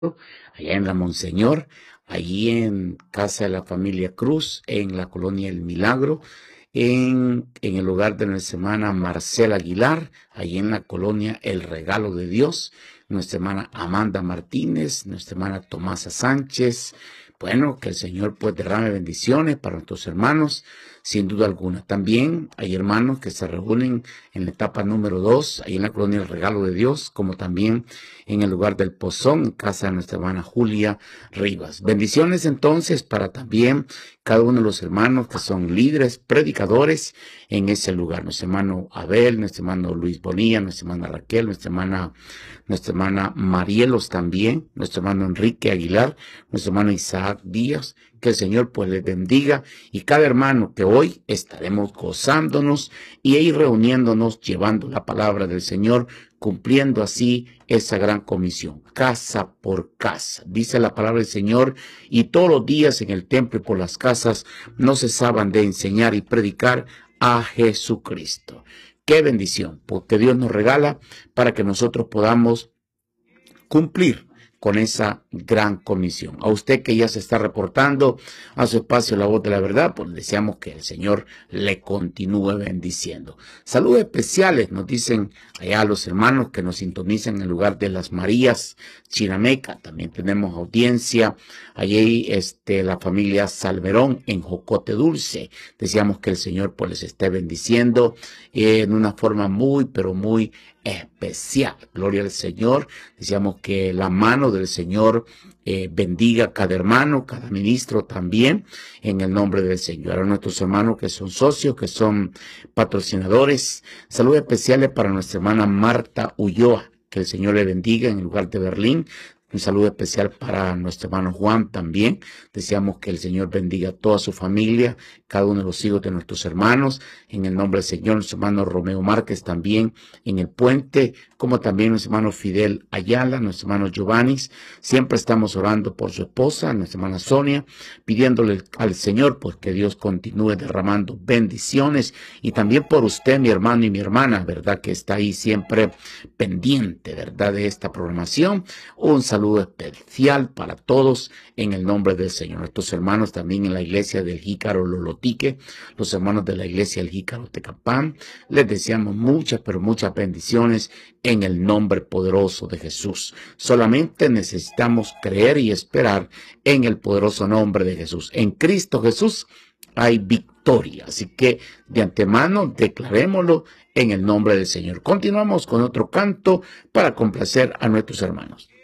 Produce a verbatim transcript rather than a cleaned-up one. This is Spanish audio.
allá en la Monseñor, allí en casa de la familia Cruz, en la colonia El Milagro, en, en el hogar de nuestra hermana Marcela Aguilar, allí en la colonia El Regalo de Dios, nuestra hermana Amanda Martínez, nuestra hermana Tomasa Sánchez. Bueno, que el Señor pues derrame bendiciones para nuestros hermanos, sin duda alguna. También hay hermanos que se reúnen en la etapa número dos, ahí en la colonia El Regalo de Dios, como también en el lugar del Pozón, en casa de nuestra hermana Julia Rivas. Bendiciones entonces para también cada uno de los hermanos que son líderes, predicadores en ese lugar. Nuestro hermano Abel, nuestro hermano Luis Bonilla, nuestra hermana Raquel, nuestra hermana, nuestra hermana Marielos también, nuestro hermano Enrique Aguilar, nuestro hermano Isaac Díaz. Que el Señor pues les bendiga, y cada hermano que hoy estaremos gozándonos y ir reuniéndonos, llevando la palabra del Señor, cumpliendo así esa gran comisión, casa por casa. Dice la palabra del Señor, y todos los días en el templo y por las casas no cesaban de enseñar y predicar a Jesucristo. Qué bendición, porque Dios nos regala para que nosotros podamos cumplir con esa gran comisión. A usted que ya se está reportando a su espacio La Voz de la Verdad, pues deseamos que el Señor le continúe bendiciendo. Saludos especiales nos dicen allá los hermanos que nos sintonizan en el lugar de las Marías, Chinameca. También tenemos audiencia allí, este, la familia Salverón en Jocote Dulce. Deseamos que el Señor pues les esté bendiciendo eh, en una forma muy, pero muy especial. Gloria al Señor. Deseamos que la mano del Señor eh, bendiga a cada hermano, cada ministro también, en el nombre del Señor. A nuestros hermanos que son socios, que son patrocinadores. Saludos especiales para nuestra hermana Marta Ulloa. Que el Señor le bendiga en el lugar de Berlín. Un saludo especial para nuestro hermano Juan también. Deseamos que el Señor bendiga a toda su familia, cada uno de los hijos de nuestros hermanos. En el nombre del Señor, nuestro hermano Romeo Márquez también en el puente, como también nuestro hermano Fidel Ayala, nuestro hermano Giovanni. Siempre estamos orando por su esposa, nuestra hermana Sonia, pidiéndole al Señor pues que Dios continúe derramando bendiciones, y también por usted, mi hermano y mi hermana, verdad que está ahí siempre pendiente, verdad, de esta programación. Un saludo especial para todos en el nombre del Señor. Nuestros hermanos también en la iglesia del Jícaro Lolotique, los hermanos de la iglesia del Jícaro Tecapán, les deseamos muchas, pero muchas bendiciones en el nombre poderoso de Jesús. Solamente necesitamos creer y esperar en el poderoso nombre de Jesús. En Cristo Jesús hay victoria. Así que de antemano declarémoslo en el nombre del Señor. Continuamos con otro canto para complacer a nuestros hermanos.